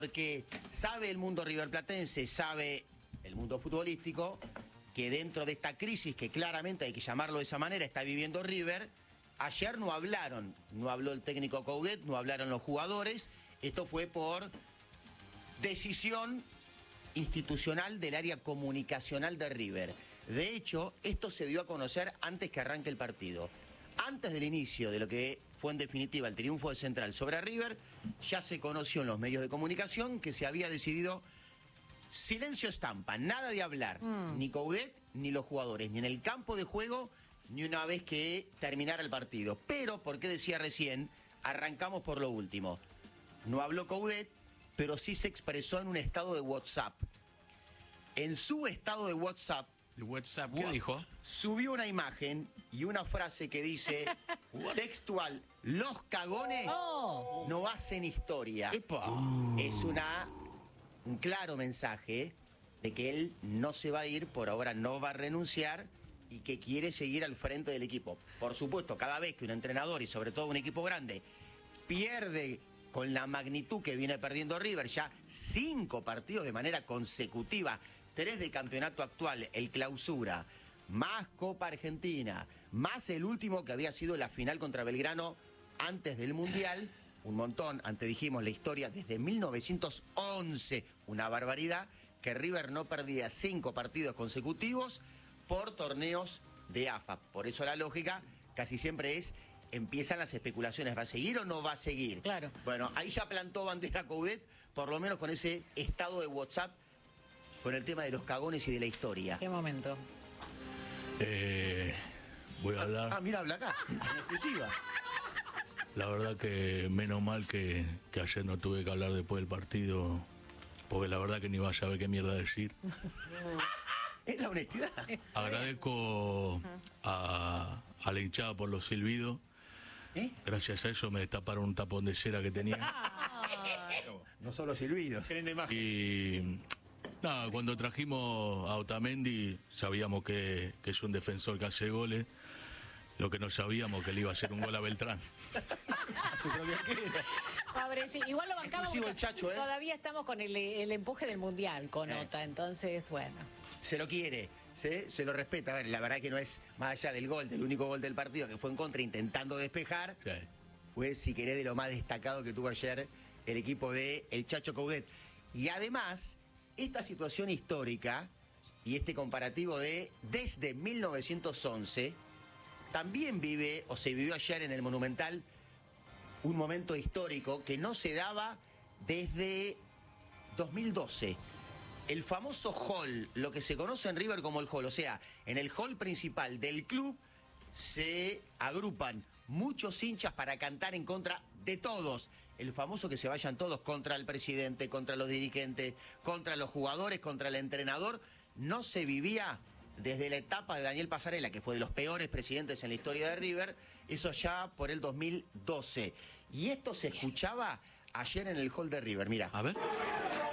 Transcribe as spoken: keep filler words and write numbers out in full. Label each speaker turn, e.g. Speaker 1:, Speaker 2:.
Speaker 1: Porque sabe el mundo riverplatense, sabe el mundo futbolístico, que dentro de esta crisis, que claramente hay que llamarlo de esa manera, está viviendo River. Ayer no hablaron, no habló el técnico Coudet, no hablaron los jugadores. Esto fue por decisión institucional del área comunicacional de River. De hecho, esto se dio a conocer antes que arranque el partido. Antes del inicio de lo que fue en definitiva el triunfo de Central sobre River, ya se conoció en los medios de comunicación que se había decidido silencio estampa, nada de hablar, mm. ni Coudet ni los jugadores, ni en el campo de juego, ni una vez que terminara el partido. Pero, porque decía recién, arrancamos por lo último. No habló Coudet, pero sí se expresó en un estado de WhatsApp. En su estado de WhatsApp,
Speaker 2: ¿De WhatsApp qué dijo?
Speaker 1: Subió una imagen y una frase que dice, textual, los cagones oh. no hacen historia. Uh. Es una, un claro mensaje de que él no se va a ir, por ahora no va a renunciar y que quiere seguir al frente del equipo. Por supuesto, cada vez que un entrenador y sobre todo un equipo grande pierde con la magnitud que viene perdiendo River, ya cinco partidos de manera consecutiva, tres del campeonato actual, el clausura, más Copa Argentina, más el último que había sido la final contra Belgrano antes del Mundial, un montón, antes dijimos la historia, desde mil novecientos once, una barbaridad, que River no perdía cinco partidos consecutivos por torneos de A F A. Por eso la lógica casi siempre es, empiezan las especulaciones, ¿va a seguir o no va a seguir?
Speaker 3: Claro.
Speaker 1: Bueno, ahí ya plantó bandera Coudet, por lo menos con ese estado de WhatsApp, con el tema de los cagones y de la historia.
Speaker 3: ¿Qué momento?
Speaker 4: Eh, voy a hablar.
Speaker 1: Ah, mira, habla acá, en exclusiva.
Speaker 4: La verdad que menos mal que, que ayer no tuve que hablar después del partido, porque la verdad que ni iba a saber qué mierda decir.
Speaker 1: Es la honestidad.
Speaker 4: Agradezco a, a la hinchada por los silbidos. ¿Eh? Gracias a eso me destaparon un tapón de cera que tenía.
Speaker 1: No solo silbidos.
Speaker 4: Y nada, cuando trajimos a Otamendi sabíamos que, que es un defensor que hace goles. Lo que no sabíamos que le iba a hacer un gol a Beltrán.
Speaker 1: A su propia arquera.
Speaker 3: Pobre, sí. Igual lo bancamos.
Speaker 1: El Chacho, ¿eh?
Speaker 3: Todavía estamos con el, el empuje del Mundial con eh. Ota, entonces, bueno.
Speaker 1: Se lo quiere, ¿sí? Se lo respeta. A ver, la verdad que no es más allá del gol, del único gol del partido que fue en contra intentando despejar. Sí. Fue, si querés, de lo más destacado que tuvo ayer el equipo de el Chacho Coudet. Y además, esta situación histórica y este comparativo de desde mil novecientos once, también vive, o se vivió ayer en el Monumental, un momento histórico que no se daba desde dos mil doce. El famoso hall, lo que se conoce en River como el hall, o sea, en el hall principal del club se agrupan muchos hinchas para cantar en contra de todos. El famoso que se vayan todos contra el presidente, contra los dirigentes, contra los jugadores, contra el entrenador. No se vivía desde la etapa de Daniel Pasarela, que fue de los peores presidentes en la historia de River, eso ya por el dos mil doce. Y esto se escuchaba ayer en el hall de River, mira.
Speaker 2: A ver.